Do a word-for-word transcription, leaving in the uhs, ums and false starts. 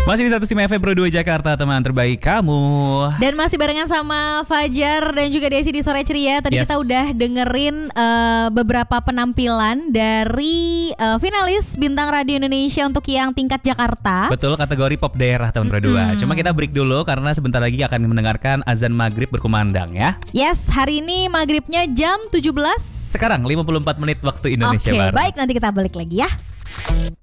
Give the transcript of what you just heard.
Masih di satu Sim F M Pro dua Jakarta, teman terbaik kamu. Dan masih barengan sama Fajar dan juga Desi di Sore Ceria. Tadi Yes. kita udah dengerin uh, beberapa penampilan dari uh, finalis Bintang Radio Indonesia untuk yang tingkat Jakarta. Betul, kategori pop daerah tahun Pro dua. Mm-mm. Cuma kita break dulu karena sebentar lagi akan mendengarkan azan maghrib berkumandang ya. Yes, hari ini maghribnya jam tujuh belas. Sekarang lima puluh empat menit waktu Indonesia Oke, Barat. baik, nanti kita balik lagi ya.